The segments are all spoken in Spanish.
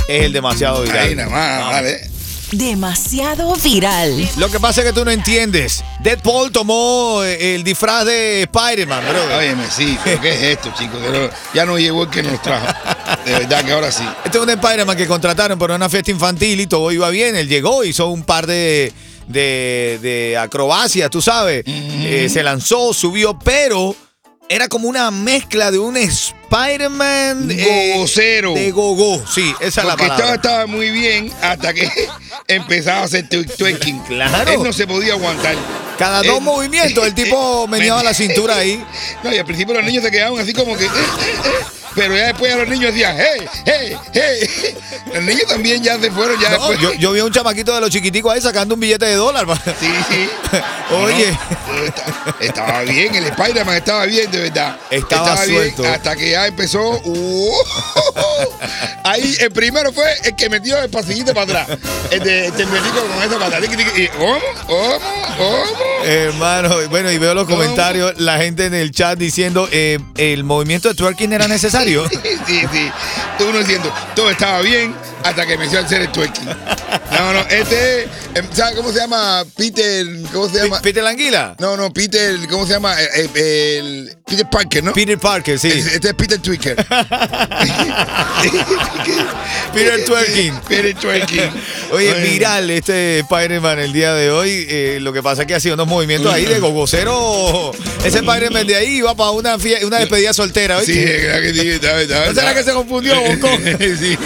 es el demasiado viral. Ahí nada más, vale. Demasiado viral. Lo que pasa es que tú no entiendes. Deadpool tomó el disfraz de Spider-Man, bro. Óyeme, sí, pero ¿qué es esto, chicos? Pero ya no llegó el que nos trajo. De verdad que ahora sí. Este es un Spider-Man que contrataron para una fiesta infantil y todo iba bien. Él llegó, hizo un par de acrobacias, tú sabes. Se lanzó, subió, pero era como una mezcla de un Spider-Man Gogocero. de gogó. Sí, esa es la Porque palabra. estaba muy bien hasta que empezaba a hacer twerking. Claro. Él no se podía aguantar. Cada dos movimientos el tipo meneaba la cintura ahí. No, y al principio los niños se quedaban así como que... Pero ya después a los niños decían, hey, hey, hey. Los niños también ya se fueron. Ya No, después. yo vi a un chamaquito de los chiquiticos ahí sacando un billete de $1. Sí, sí. Oye. No, estaba bien, el Spider-Man estaba bien, de verdad. Estaba suelto. Bien hasta que ya empezó. Ahí el primero fue el que metió el pasillito para atrás. El tembelico con esa pata. Y, ¿cómo? Hermano, bueno, y veo los comentarios, la gente en el chat diciendo, el movimiento de twerking era necesario. Sí. Uno diciendo, todo estaba bien hasta que empezó a hacer el twerking. No, ¿sabes cómo se llama? ¿Cómo se llama? ¿Peter Languila? No, Peter, ¿cómo se llama? Peter Parker, ¿no? Peter Parker, sí. Este es Peter Twicker. Peter Twerking. Peter Twerking. Oye, viral este Spider-Man el día de hoy. Lo que pasa es que ha sido unos movimientos ahí de gogocero. Ese Spider-Man de ahí iba para una despedida soltera, ¿oíste? Sí, claro que sí. ¿No será que se confundió, Bonco? Sí.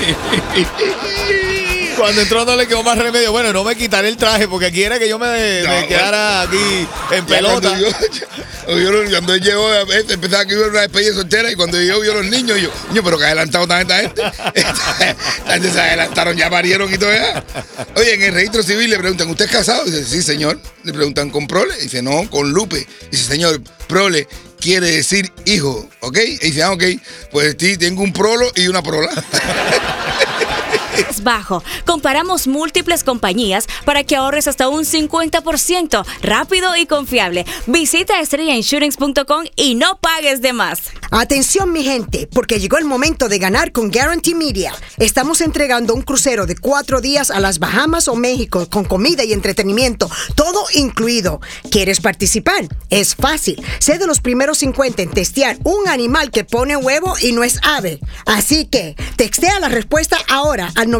Cuando entró no le quedó más remedio. Bueno, no me quitaré el traje porque quiera que yo me quedara aquí en pelota. Cuando él llegó, empezaba que iba a una despedida soltera y cuando yo vio a los niños, yo, pero que adelantado está esta gente. Esta gente se adelantaron, ya parieron y todo ya. Oye, en el registro civil le preguntan, ¿usted es casado? Dice, sí, señor. Le preguntan, ¿con prole? Dice, no, con Lupe. Dice, señor, prole quiere decir hijo, ¿ok? Y dice, ok, pues sí, tengo un prolo y una prola. Bajo. Comparamos múltiples compañías para que ahorres hasta un 50%, rápido y confiable. Visita estrellainsurance.com y no pagues de más. Atención, mi gente, porque llegó el momento de ganar con Guarantee Media. Estamos entregando un crucero de 4 días a las Bahamas o México con comida y entretenimiento, todo incluido. ¿Quieres participar? Es fácil. Sé de los primeros 50 en testear un animal que pone huevo y no es ave. Así que textea la respuesta ahora al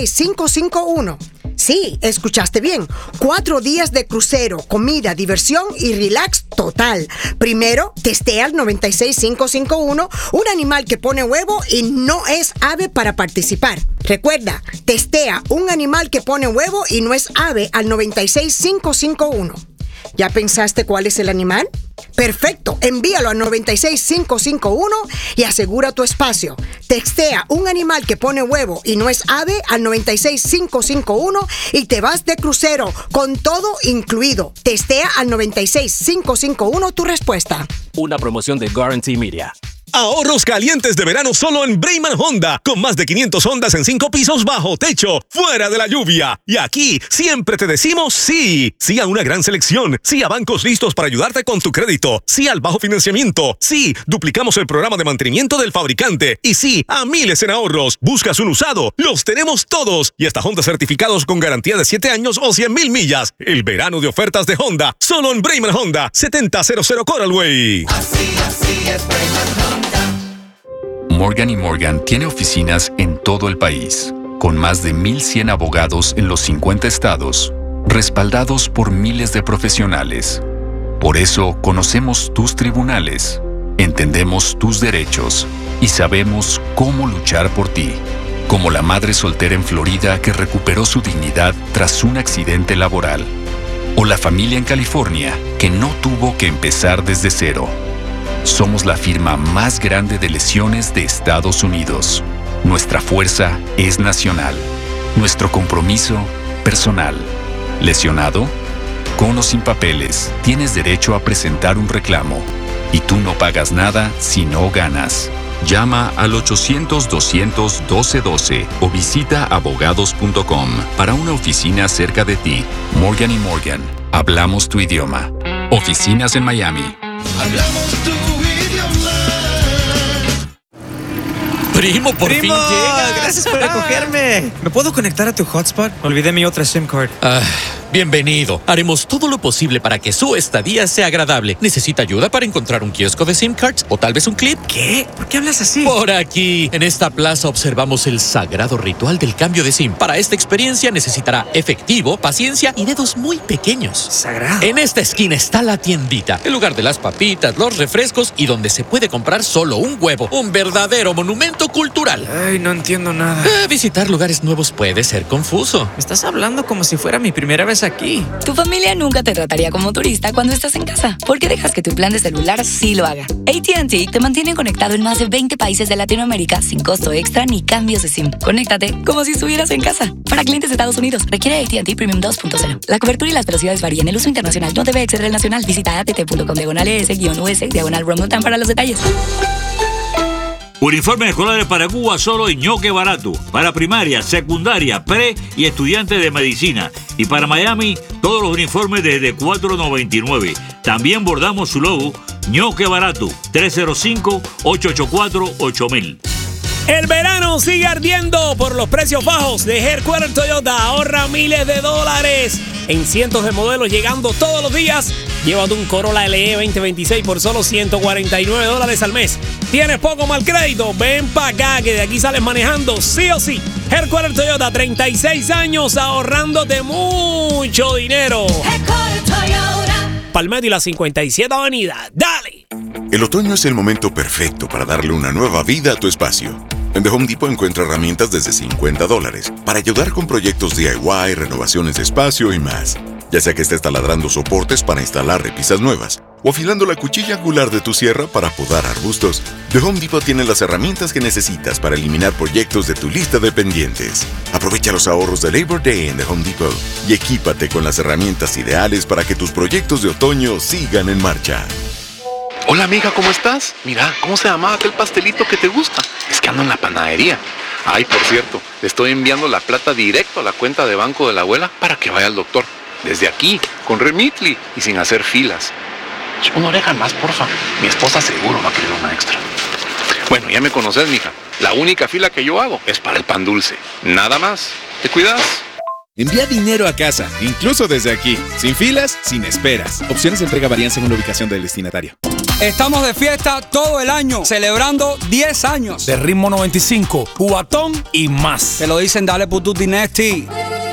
96551. Sí, escuchaste bien. 4 días de crucero, comida, diversión y relax total. Primero, testea al 96551 un animal que pone huevo y no es ave para participar. Recuerda, testea un animal que pone huevo y no es ave al 96551. ¿Ya pensaste cuál es el animal? Perfecto, envíalo al 96551 y asegura tu espacio. Textea un animal que pone huevo y no es ave al 96551 y te vas de crucero con todo incluido. Testea al 96551 tu respuesta. Una promoción de Guarantee Media. Ahorros calientes de verano solo en Brayman Honda, con más de 500 Hondas en 5 pisos bajo techo, fuera de la lluvia. Y aquí siempre te decimos sí. Sí a una gran selección, sí a bancos listos para ayudarte con tu crédito, sí al bajo financiamiento, sí, duplicamos el programa de mantenimiento del fabricante y sí a miles en ahorros. ¿Buscas un usado? Los tenemos todos y hasta Honda certificados con garantía de 7 años o 100,000 millas. El verano de ofertas de Honda, solo en Brayman Honda, 7000 Coral Way. Así es Brayman Honda. Morgan & Morgan tiene oficinas en todo el país, con más de 1,100 abogados en los 50 estados, respaldados por miles de profesionales. Por eso conocemos tus tribunales, entendemos tus derechos y sabemos cómo luchar por ti. Como la madre soltera en Florida que recuperó su dignidad tras un accidente laboral. O la familia en California que no tuvo que empezar desde cero. Somos la firma más grande de lesiones de Estados Unidos. Nuestra fuerza es nacional. Nuestro compromiso, personal. ¿Lesionado? Con o sin papeles, tienes derecho a presentar un reclamo. Y tú no pagas nada si no ganas. Llama al 800-200-1212 o visita abogados.com para una oficina cerca de ti. Morgan & Morgan. Hablamos tu idioma. Oficinas en Miami. Hablamos tu idioma. Primo, por fin llega. Gracias por recogerme. ¿Me puedo conectar a tu hotspot? Olvidé mi otra SIM card. Bienvenido. Haremos todo lo posible para que su estadía sea agradable. ¿Necesita ayuda para encontrar un kiosco de SIM cards? ¿O tal vez un clip? ¿Qué? ¿Por qué hablas así? Por aquí. En esta plaza observamos el sagrado ritual del cambio de SIM. Para esta experiencia necesitará efectivo, paciencia y dedos muy pequeños. Sagrado. En esta esquina está la tiendita, el lugar de las papitas, los refrescos y donde se puede comprar solo un huevo. Un verdadero monumento cultural. Ay, no entiendo nada. Visitar lugares nuevos puede ser confuso. Me estás hablando como si fuera mi primera vez aquí. Tu familia nunca te trataría como turista cuando estás en casa. ¿Por qué dejas que tu plan de celular sí lo haga? AT&T te mantiene conectado en más de 20 países de Latinoamérica sin costo extra ni cambios de SIM. Conéctate como si estuvieras en casa. Para clientes de Estados Unidos, requiere AT&T Premium 2.0. La cobertura y las velocidades varían. El uso internacional no debe exceder el nacional. Visita att.com/ES-US/RoamLatam para los detalles. Uniformes escolares para Cuba solo en Ñoque Barato. Para primaria, secundaria, pre y estudiantes de medicina. Y para Miami, todos los uniformes desde $4.99. También bordamos su logo, Ñoque Barato, 305-884-8000. El verano sigue ardiendo por los precios bajos de Headquarter Toyota. Ahorra miles de dólares en cientos de modelos llegando todos los días. Llévate un Corolla LE 2026 por solo $149 al mes. ¿Tienes poco mal crédito? Ven para acá que de aquí sales manejando sí o sí. Headquarter Toyota, 36 años ahorrándote mucho dinero. Headquarter Toyota. Palmetto y la 57 Avenida. ¡Dale! El otoño es el momento perfecto para darle una nueva vida a tu espacio. En The Home Depot encuentra herramientas desde $50 para ayudar con proyectos DIY, renovaciones de espacio y más. Ya sea que estés taladrando soportes para instalar repisas nuevas o afilando la cuchilla angular de tu sierra para podar arbustos, The Home Depot tiene las herramientas que necesitas para eliminar proyectos de tu lista de pendientes. Aprovecha los ahorros de Labor Day en The Home Depot y equípate con las herramientas ideales para que tus proyectos de otoño sigan en marcha. Hola amiga, ¿cómo estás? Mira, ¿cómo se llamaba aquel pastelito que te gusta? Es que ando en la panadería. Ay, por cierto, le estoy enviando la plata directo a la cuenta de banco de la abuela para que vaya al doctor. Desde aquí, con Remitly y sin hacer filas. Una oreja más, porfa. Mi esposa seguro va a querer una extra. Bueno, ya me conoces, mija. La única fila que yo hago es para el pan dulce. Nada más. ¿Te cuidas? Envía dinero a casa, incluso desde aquí. Sin filas, sin esperas. Opciones de entrega varían según la ubicación del destinatario. Estamos de fiesta todo el año, celebrando 10 años. De Ritmo 95, Cubatón y más. Te lo dicen, dale Pututi Nesti.